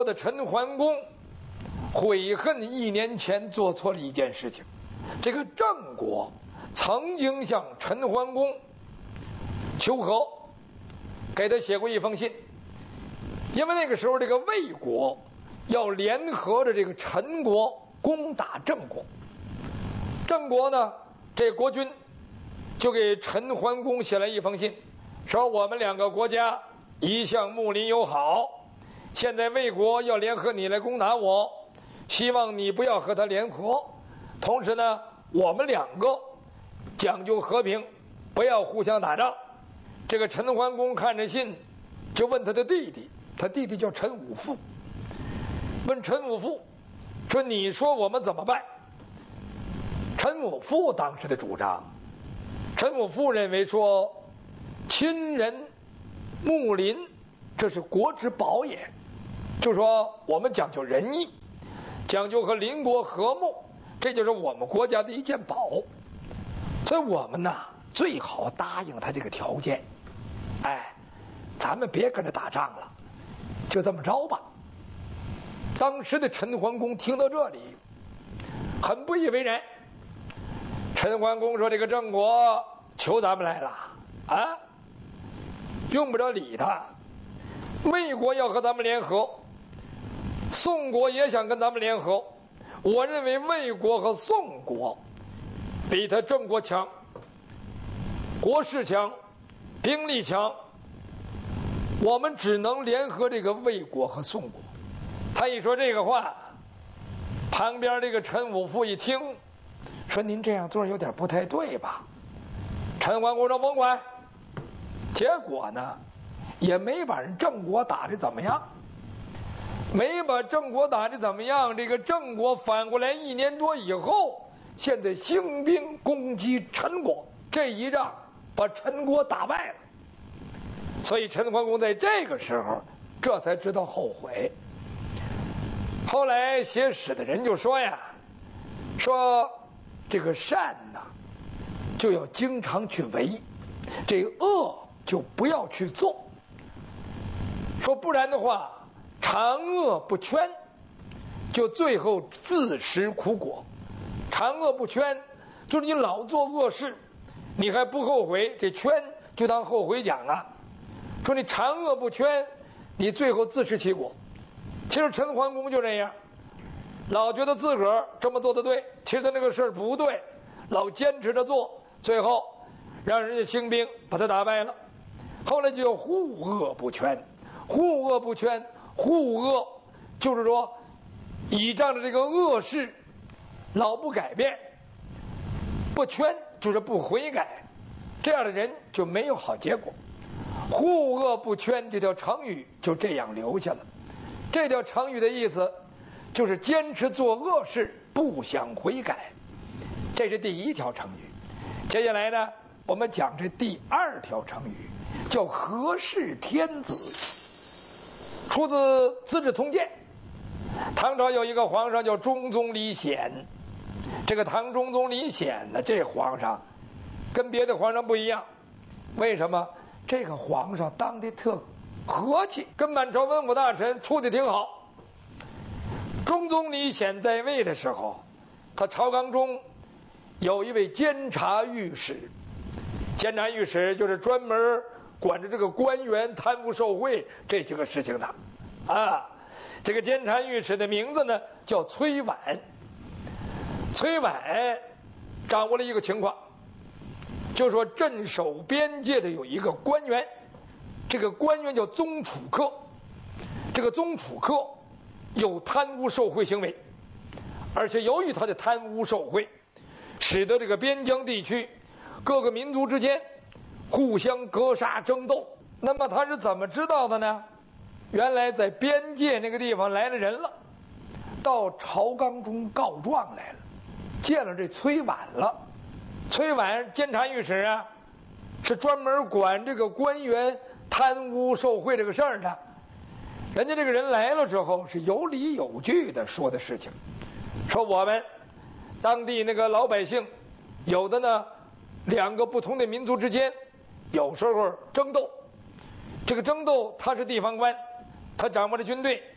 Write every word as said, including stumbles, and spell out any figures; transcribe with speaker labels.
Speaker 1: 的陈桓公悔恨一年前做错了一件事情。这个郑国曾经向陈桓公求和，给他写过一封信。因为那个时候这个魏国要联合着这个陈国攻打郑国，郑国呢这国君就给陈桓公写了一封信，说我们两个国家一向睦邻友好，现在魏国要联合你来攻打我，希望你不要和他联合，同时呢我们两个讲究和平，不要互相打仗。这个陈桓公看着信就问他的弟弟，他弟弟叫陈武父，问陈武父说你说我们怎么办？陈武父当时的主张，陈武父认为说亲人睦邻这是国之宝也，就说我们讲究仁义，讲究和邻国和睦，这就是我们国家的一件宝，所以我们呐最好答应他这个条件。哎，咱们别跟着打仗了，就这么着吧。当时的陈桓公听到这里很不以为然。陈桓公说这个郑国求咱们来了啊，用不着理他。魏国要和咱们联合，宋国也想跟咱们联合，我认为魏国和宋国比他郑国强，国势强，兵力强，我们只能联合这个魏国和宋国。他一说这个话，旁边这个陈武父一听，说您这样做有点不太对吧？陈桓公说甭管，结果呢也没把人郑国打得怎么样，没把郑国打得怎么样。这个郑国反过来一年多以后，现在兴兵攻击陈国，这一仗把陈国打败了。所以陈桓公在这个时候这才知道后悔。后来写史的人就说呀，说这个善呐就要经常去为，这个恶就不要去做，说不然的话长恶不圈，就最后自食苦果。长恶不圈就是你老做恶事，你还不后悔，这圈就当后悔奖啊。说你长恶不圈，你最后自食其果。其实陈桓公就这样，老觉得自个儿这么做的对，其实那个事儿不对，老坚持着做，最后让人家兴兵把他打败了。后来就有护恶不圈，护恶不圈，护恶就是说倚仗着这个恶事老不改变，不圈就是不悔改，这样的人就没有好结果。护恶不圈这条成语就这样留下了。这条成语的意思就是坚持做恶事，不想悔改，这是第一条成语。接下来呢，我们讲这第二条成语，叫和氏天子，出自《资治通鉴》。唐朝有一个皇上叫中宗李显，这个唐中宗李显呢，这皇上跟别的皇上不一样。为什么？这个皇上当得特和气，跟满朝文武大臣处得挺好。中宗李显在位的时候，他朝纲中有一位监察御史，监察御史就是专门管着这个官员贪污受贿这些个事情的啊。这个监察御史的名字呢叫崔琬。崔琬掌握了一个情况，就说镇守边界的有一个官员，这个官员叫宗楚客，这个宗楚客有贪污受贿行为，而且由于他的贪污受贿，使得这个边疆地区各个民族之间互相格杀争斗。那么他是怎么知道的呢？原来在边界那个地方来了人了，到朝纲中告状来了，见了这崔琬了。崔琬监察御史啊，是专门管这个官员贪污受贿这个事儿的。人家这个人来了之后是有理有据的说的事情，说我们当地那个老百姓有的呢两个不同的民族之间有时候争斗，这个争斗他是地方官，他掌握着军队，